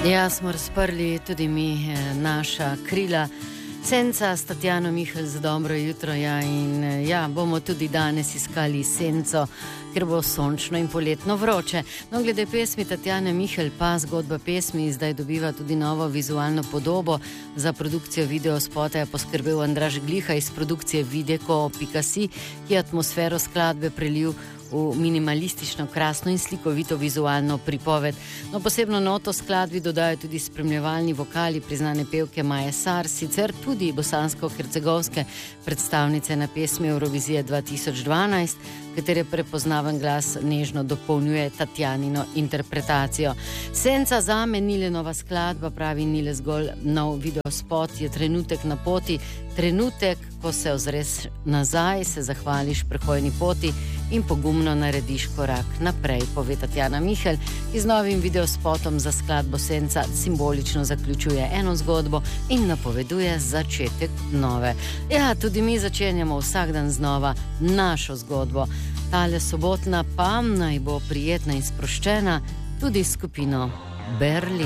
Ja, smo razprli tudi mi naša krila. Senca s Tatjano Mihelj za dobro jutro, ja, in ja, bomo tudi danes iskali senco, ker bo sončno in poletno vroče. No, glede pesmi Tatjane Mihelj pa zgodba pesmi zdaj dobiva tudi novo vizualno podobo. Za produkcijo videospota je poskrbel Andraž Gliha iz produkcije Videko.si, ki je atmosfero skladbe prelil v minimalistično, krasno in slikovito vizualno pripoved. No, posebno noto skladbi dodajo tudi spremljevalni vokali priznane pevke Maje Sar, sicer tudi bosansko-hercegovske predstavnice na pesmi Eurovizije 2012, katere prepoznaven glas nežno dopolnjuje Tatjanino interpretacijo. Senca zame ni le nova skladba, pravi, ni le zgolj nov videospot, je trenutek na poti, trenutek, ko se ozreš nazaj, se zahvališ prehojni poti in pogumno narediš korak naprej, pove Tatjana Mihelj, ki z novim videospotom za skladbo Senca simbolično zaključuje eno zgodbo in napoveduje začetek nove. Ja, tudi mi začenjamo vsak dan znova našo zgodbo. Tale sobotna pa naj bo prijetna in sproščena tudi s skupino Berlin.